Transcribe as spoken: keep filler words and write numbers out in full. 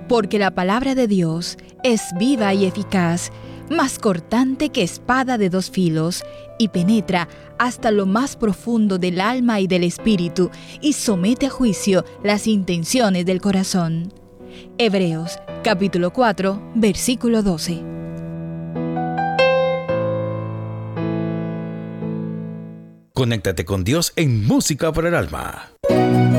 Porque la palabra de Dios es viva y eficaz, más cortante que espada de dos filos, y penetra hasta lo más profundo del alma y del espíritu, y somete a juicio las intenciones del corazón. Hebreos, capítulo cuatro, versículo doce. Conéctate con Dios en Música para el Alma.